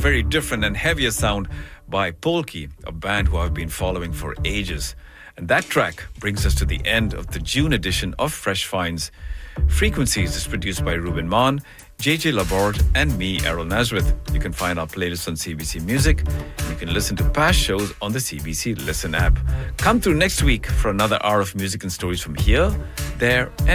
very different and heavier sound by Polki, a band who I've been following for ages. And that track brings us to the end of the June edition of Fresh Finds. Frequencies is produced by Ruben Maan, JJ Laborde and me, Errol Nazareth. You can find our playlist on CBC Music. And you can listen to past shows on the CBC Listen app. Come through next week for another hour of music and stories from here, there and